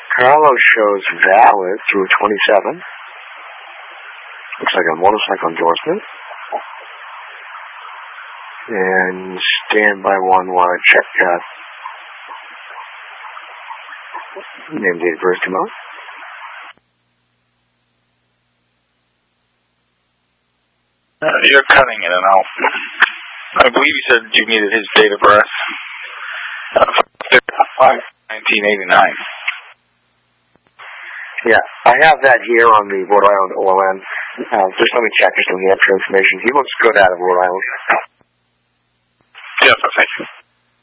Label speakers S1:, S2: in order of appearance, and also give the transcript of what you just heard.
S1: Carlos shows valid through 27. Looks like a motorcycle endorsement. And standby one while I check name, date, birth, tomorrow.
S2: You're cutting in and out. I believe you said you needed his date of birth. 1989.
S1: Yeah, I have that here on the Rhode Island OLN. Just let me check for some New Hampshire information. He looks good out of Rhode Island.